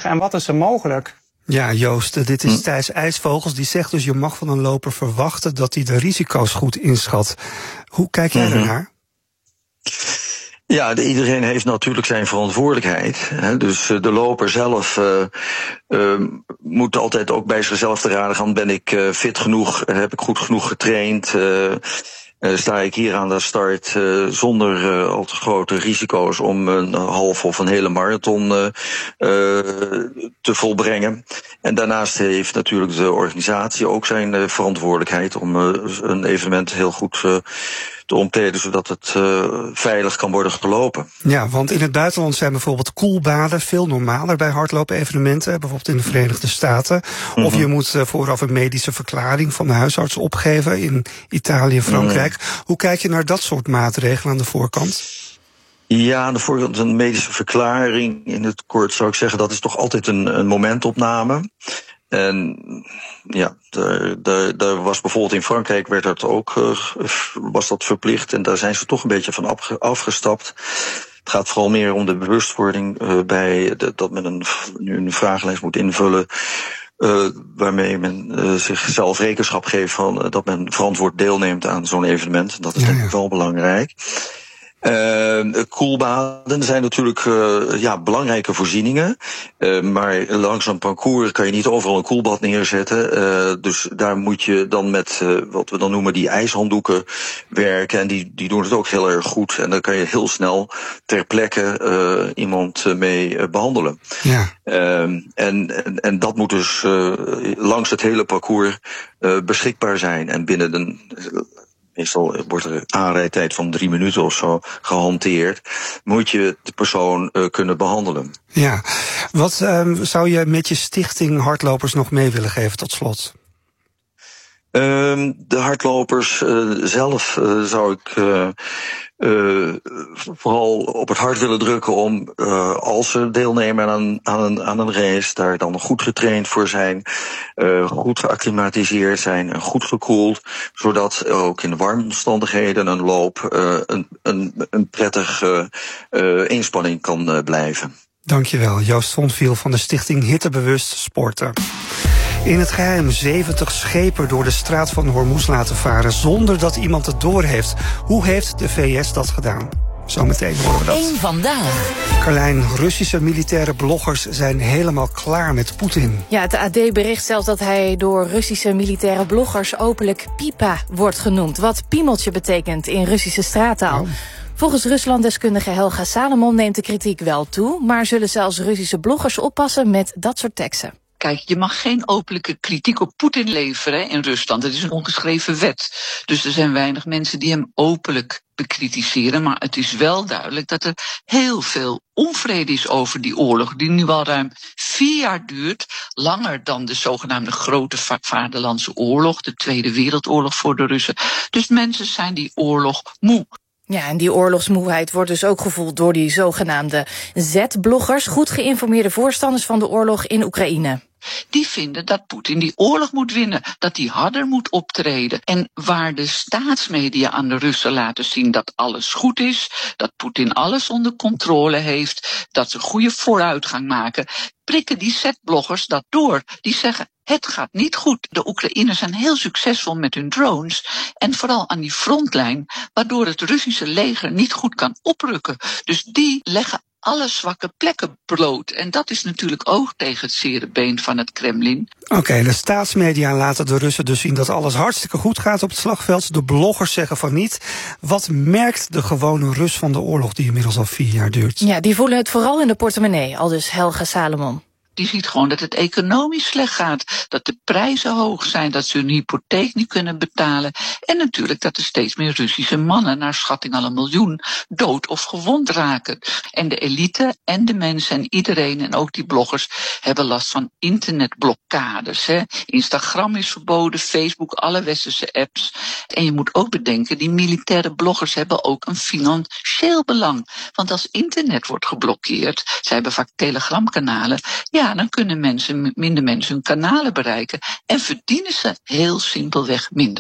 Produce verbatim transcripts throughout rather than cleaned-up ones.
vraag. En wat is er mogelijk? Ja, Joost, dit is Thijs IJsvogels. Die zegt dus, je mag van een loper verwachten dat hij de risico's goed inschat. Hoe kijk jij mm-hmm. ernaar? Ja, de, iedereen heeft natuurlijk zijn verantwoordelijkheid. Hè. Dus uh, de loper zelf uh, uh, moet altijd ook bij zichzelf te raden gaan. Ben ik uh, fit genoeg? Heb ik goed genoeg getraind? Uh, Uh, sta ik hier aan de start uh, zonder uh, al te grote risico's om een half of een hele marathon uh, uh, te volbrengen. En daarnaast heeft natuurlijk de organisatie ook zijn uh, verantwoordelijkheid om uh, een evenement heel goed uh, te omkleden, zodat het uh, veilig kan worden gelopen. Ja, want in het buitenland zijn bijvoorbeeld koelbaden veel normaler bij hardloop-evenementen, bijvoorbeeld in de Verenigde Staten. Mm-hmm. Of je moet uh, vooraf een medische verklaring van de huisarts opgeven in Italië en Frankrijk. Mm-hmm. Hoe kijk je naar dat soort maatregelen aan de voorkant? Ja, aan de voorkant een medische verklaring. In het kort zou ik zeggen, dat is toch altijd een, een momentopname. En ja, daar, daar, daar was bijvoorbeeld in Frankrijk werd dat ook uh, was dat verplicht en daar zijn ze toch een beetje van afge, afgestapt. Het gaat vooral meer om de bewustwording uh, bij de, dat men een, nu een vragenlijst moet invullen. Uh, waarmee men uh, zichzelf rekenschap geeft van uh, dat men verantwoord deelneemt aan zo'n evenement. Dat is ja, denk ik ja. wel belangrijk. Uh, koelbaden zijn natuurlijk uh, ja, belangrijke voorzieningen. Uh, maar langs een parcours kan je niet overal een koelbad neerzetten. Uh, dus daar moet je dan met uh, wat we dan noemen die ijshanddoeken werken. En die, die doen het ook heel erg goed. En dan kan je heel snel ter plekke uh, iemand mee uh, behandelen. Ja. Uh, en, en, en dat moet dus uh, langs het hele parcours uh, beschikbaar zijn. En binnen een... Meestal wordt er een aanrijdtijd van drie minuten of zo gehanteerd. Moet je de persoon uh, kunnen behandelen. Ja, wat uh, zou je met je stichting Hardlopers nog mee willen geven tot slot? Uh, de hardlopers uh, zelf uh, zou ik uh, uh, vooral op het hart willen drukken om, uh, als ze deelnemen aan, aan, een, aan een race, daar dan goed getraind voor zijn, uh, goed geacclimatiseerd zijn en goed gekoeld, zodat ook in warme omstandigheden een loop uh, een, een, een prettige uh, inspanning kan uh, blijven. Dankjewel, Joost Vonviel van de stichting Hittebewust Sporten. In het geheim zeventig schepen door de straat van Hormuz laten varen zonder dat iemand het doorheeft. Hoe heeft de V S dat gedaan? Zometeen horen we dat. Eén vandaag. Carlijn, Russische militaire bloggers zijn helemaal klaar met Poetin. Ja, het A D bericht zelfs dat hij door Russische militaire bloggers openlijk Pipa wordt genoemd. Wat piemeltje betekent in Russische straattaal. Oh. Volgens Ruslanddeskundige Helga Salomon neemt de kritiek wel toe, maar zullen zelfs Russische bloggers oppassen met dat soort teksten. Kijk, je mag geen openlijke kritiek op Poetin leveren in Rusland. Dat is een ongeschreven wet. Dus er zijn weinig mensen die hem openlijk bekritiseren. Maar het is wel duidelijk dat er heel veel onvrede is over die oorlog, die nu al ruim vier jaar duurt. Langer dan de zogenaamde Grote Vaderlandse Oorlog, de Tweede Wereldoorlog voor de Russen. Dus mensen zijn die oorlog moe. Ja, en die oorlogsmoeheid wordt dus ook gevoeld door die zogenaamde Z-bloggers, goed geïnformeerde voorstanders van de oorlog in Oekraïne. Die vinden dat Poetin die oorlog moet winnen, dat hij harder moet optreden. En waar de staatsmedia aan de Russen laten zien dat alles goed is, dat Poetin alles onder controle heeft, dat ze goede vooruitgang maken, prikken die Z-bloggers dat door. Die zeggen, het gaat niet goed. De Oekraïners zijn heel succesvol met hun drones en vooral aan die frontlijn, waardoor het Russische leger niet goed kan oprukken. Dus die leggen alle zwakke plekken bloot. En dat is natuurlijk ook tegen het zere been van het Kremlin. Oké, okay, de staatsmedia laten de Russen dus zien dat alles hartstikke goed gaat op het slagveld. De bloggers zeggen van niet. Wat merkt de gewone Rus van de oorlog die inmiddels al vier jaar duurt? Ja, die voelen het vooral in de portemonnee, aldus Helga Salomon. Die ziet gewoon dat het economisch slecht gaat, dat de prijzen hoog zijn, dat ze hun hypotheek niet kunnen betalen en natuurlijk dat er steeds meer Russische mannen, naar schatting al een miljoen, dood of gewond raken. En de elite en de mensen en iedereen en ook die bloggers hebben last van internetblokkades. Hè. Instagram is verboden, Facebook, alle westerse apps. En je moet ook bedenken, die militaire bloggers hebben ook een financieel belang. Want als internet wordt geblokkeerd, zij hebben vaak telegramkanalen, ja, Ja, dan kunnen mensen, minder mensen hun kanalen bereiken en verdienen ze heel simpelweg minder.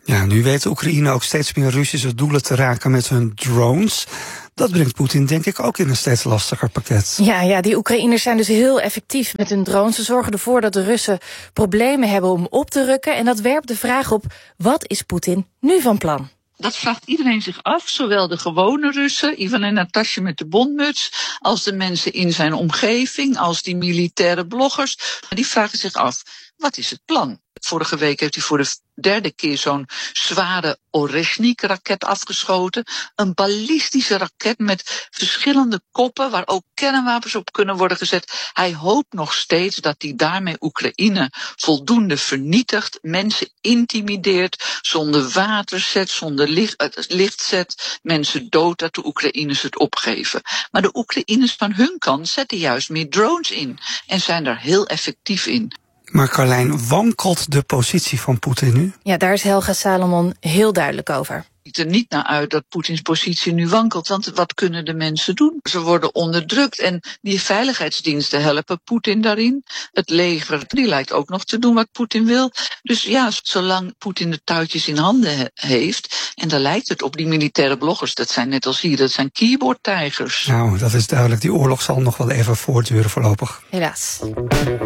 Ja, nu weet Oekraïne ook steeds meer Russische doelen te raken met hun drones. Dat brengt Poetin denk ik ook in een steeds lastiger pakket. Ja, ja, die Oekraïners zijn dus heel effectief met hun drones. Ze zorgen ervoor dat de Russen problemen hebben om op te rukken. En dat werpt de vraag op, wat is Poetin nu van plan? Dat vraagt iedereen zich af, zowel de gewone Russen, Ivan en Natasja met de bondmuts, als de mensen in zijn omgeving, als die militaire bloggers. Die vragen zich af, wat is het plan? Vorige week heeft hij voor de derde keer zo'n zware Oreshnik-raket afgeschoten. Een ballistische raket met verschillende koppen waar ook kernwapens op kunnen worden gezet. Hij hoopt nog steeds dat hij daarmee Oekraïne voldoende vernietigt, mensen intimideert, zonder water zet, zonder licht, licht zet, mensen dood dat de Oekraïners het opgeven. Maar de Oekraïners van hun kant zetten juist meer drones in en zijn daar heel effectief in. Maar Carlijn, wankelt de positie van Poetin nu? Ja, daar is Helga Salomon heel duidelijk over. Het ziet er niet naar uit dat Poetins positie nu wankelt, want wat kunnen de mensen doen? Ze worden onderdrukt en die veiligheidsdiensten helpen Poetin daarin. Het leger, die lijkt ook nog te doen wat Poetin wil. Dus ja, zolang Poetin de touwtjes in handen he- heeft, en daar lijkt het op, die militaire bloggers, dat zijn net als hier, dat zijn keyboardtijgers. Nou, dat is duidelijk. Die oorlog zal nog wel even voortduren voorlopig. Helaas.